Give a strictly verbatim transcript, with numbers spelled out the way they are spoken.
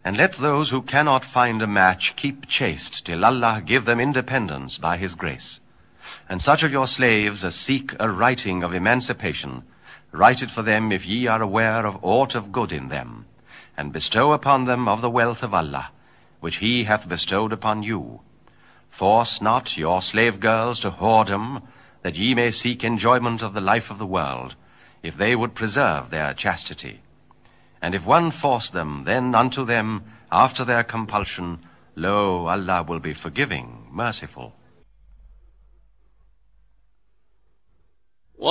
And let those who cannot find a match keep chaste till Allah give them independence by his grace. And such of your slaves as seek a writing of emancipation, write it for them if ye are aware of aught of good in them, and bestow upon them of the wealth of Allah, which he hath bestowed upon you. Force not your slave girls to whoredom, that ye may seek enjoyment of the life of the world, if they would preserve their chastity. And if one force them, then unto them, after their compulsion, lo, Allah will be forgiving, merciful.